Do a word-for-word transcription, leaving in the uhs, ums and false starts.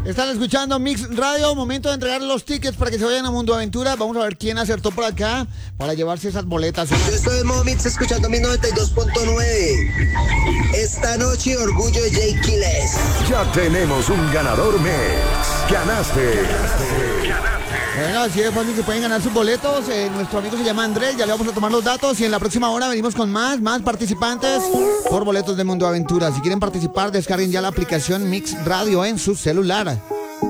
Están escuchando Mix Radio, momento de entregar los tickets para que se vayan a Mundo Aventura. Vamos a ver quién acertó por acá para llevarse esas boletas. Yo estoy en modo Mix escuchando mi noventa y dos punto nueve. Esta noche, Orgullo de Jay Quiles. Ya tenemos un ganador, Mix. Ganaste. Ganaste. Bueno, así es fácil que pueden ganar sus boletos. Eh, nuestro amigo se llama Andrés, ya le vamos a tomar los datos y en la próxima hora venimos con más, más participantes por boletos de Mundo Aventura. Si quieren participar, descarguen ya la aplicación Mix Radio en su celular.